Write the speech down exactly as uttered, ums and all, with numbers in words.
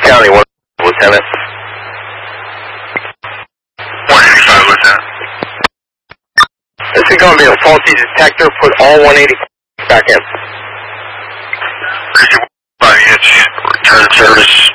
County, one Lieutenant. one eighty-five, Lieutenant. This is going to be a faulty detector. Put all one eighty back in. fifty-five units, return service.